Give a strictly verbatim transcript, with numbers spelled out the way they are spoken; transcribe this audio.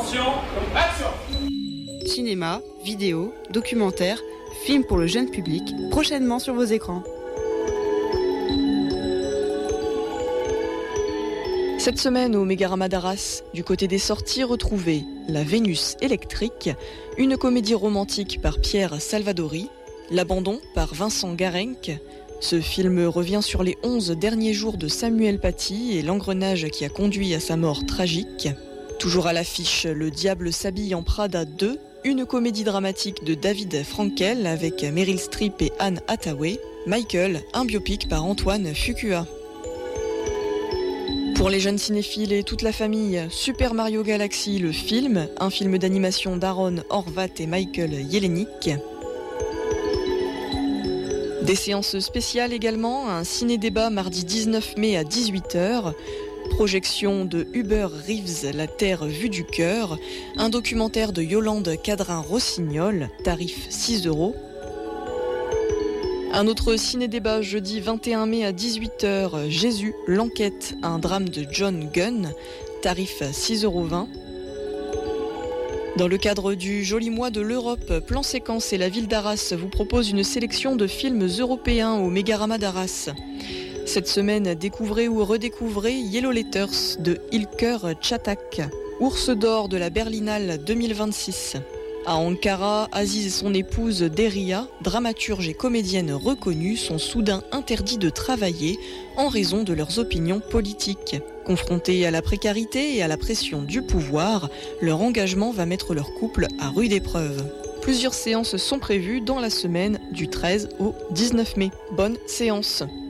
Attention, action! Cinéma, vidéo, documentaire, films pour le jeune public, prochainement sur vos écrans. Cette semaine au Mégarama d'Arras, du côté des sorties, retrouvez La Vénus électrique, une comédie romantique par Pierre Salvadori, L'Abandon par Vincent Garenc. Ce film revient sur les onze derniers jours de Samuel Paty et l'engrenage qui a conduit à sa mort tragique. Toujours à l'affiche, Le Diable s'habille en Prada deux, une comédie dramatique de David Frankel avec Meryl Streep et Anne Hathaway. Michael, un biopic par Antoine Fuqua. Pour les jeunes cinéphiles et toute la famille, Super Mario Galaxy, le film, un film d'animation d'Aaron Horvat et Michael Jelenic. Des séances spéciales également, un ciné-débat mardi dix-neuf mai à dix-huit heures, projection de Hubert Reeves, La Terre vue du cœur, un documentaire de Yolande Cadrin-Rossignol, tarif six euros. Un autre ciné-débat jeudi vingt et un mai à dix-huit heures, Jésus, l'enquête, un drame de John Gunn, tarif six euros vingt. Dans le cadre du joli mois de l'Europe, Plan Séquence et la ville d'Arras vous proposent une sélection de films européens au Mégarama d'Arras. Cette semaine, découvrez ou redécouvrez Yellow Letters de Ilker Çatak, Ours d'or de la Berlinale deux mille vingt-six. À Ankara, Aziz et son épouse Deria, dramaturge et comédienne reconnue, sont soudain interdits de travailler en raison de leurs opinions politiques. Confrontés à la précarité et à la pression du pouvoir, leur engagement va mettre leur couple à rude épreuve. Plusieurs séances sont prévues dans la semaine du treize au dix-neuf mai. Bonne séance!